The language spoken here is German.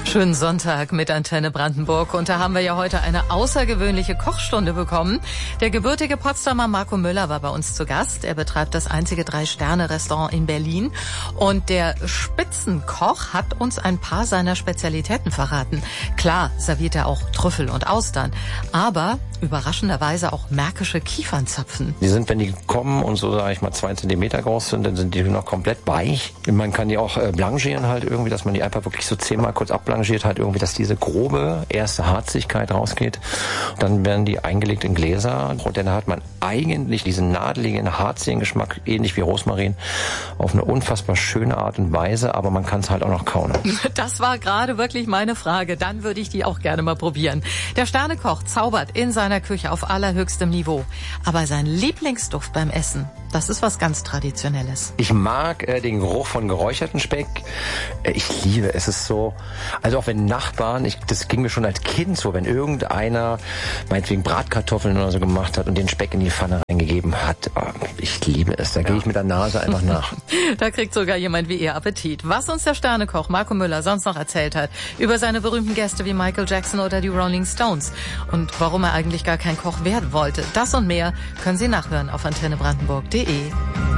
Schönen Sonntag mit Antenne Brandenburg. Und da haben wir ja heute eine außergewöhnliche Kochstunde bekommen. Der gebürtige Potsdamer Marco Müller war bei uns zu Gast. Er betreibt das einzige 3-Sterne-Restaurant in Berlin. Und der Spitzenkoch hat uns ein paar seiner Spezialitäten verraten. Klar serviert er auch Trüffel und Austern, aber überraschenderweise auch märkische Kiefernzapfen. Die sind, wenn die kommen und so, sage ich mal, 2 Zentimeter groß sind, dann sind die noch komplett weich. Man kann die auch blanchieren halt irgendwie, dass man die einfach wirklich so 10-mal kurz abblanchiert halt irgendwie, dass diese grobe erste Harzigkeit rausgeht. Dann werden die eingelegt in Gläser und dann hat man eigentlich diesen nadeligen, harzigen Geschmack, ähnlich wie Rosmarin, auf eine unfassbar schöne Art und Weise, aber man kann es halt auch noch kauen. Das war gerade wirklich meine Frage. Dann würde ich die auch gerne mal probieren. Der Sternekoch zaubert in seiner Küche auf allerhöchstem Niveau. Aber sein Lieblingsduft beim Essen, das ist was ganz Traditionelles. Ich mag den Geruch von geräucherten Speck. Ich liebe es. Es ist so, also auch wenn Nachbarn, das ging mir schon als Kind so, wenn irgendeiner meinetwegen Bratkartoffeln oder so gemacht hat und den Speck in die Pfanne reingegeben hat. Ich liebe es. Da gehe ich mit der Nase einfach nach. Da kriegt sogar jemand wie ihr Appetit. Was uns der Sternekoch Marco Müller sonst noch erzählt hat über seine berühmten Gäste wie Michael Jackson oder die Rolling Stones und warum er eigentlich gar kein Koch werden wollte. Das und mehr können Sie nachhören auf antennebrandenburg.de.